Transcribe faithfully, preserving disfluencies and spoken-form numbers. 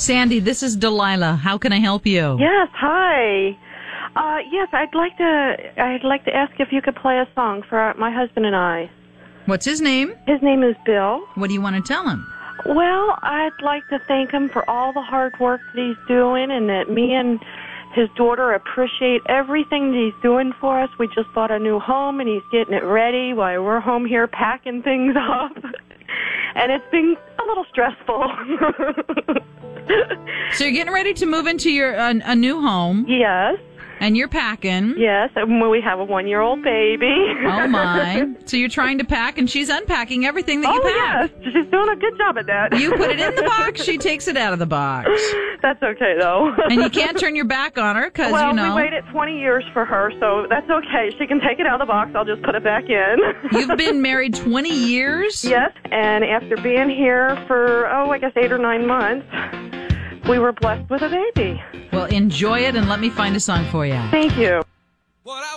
Sandy, this is Delilah. How can I help you? Yes, hi. Uh, yes, I'd like to. I'd like to ask if you could play a song for my husband and I. What's his name? His name is Bill. What do you want to tell him? Well, I'd like to thank him for all the hard work that he's doing, and that me and his daughter appreciate everything that he's doing for us. We just bought a new home, and he's getting it ready while we're home here packing things up. And it's been a little stressful. So you're getting ready to move into your uh, a new home. Yes. And you're packing. Yes, and we have a one-year-old baby. Oh, my. So you're trying to pack, and she's unpacking everything that you oh, pack. yes. She's doing a good job at that. You put it in the box, she takes it out of the box. That's okay, though. And you can't turn your back on her because, well, you know. we waited twenty years for her, so that's okay. She can take it out of the box. I'll just put it back in. You've been married twenty years? Yes, and after being here for, oh, I guess eight or nine months, we were blessed with a baby. Well, enjoy it, and let me find a song for you. Thank you.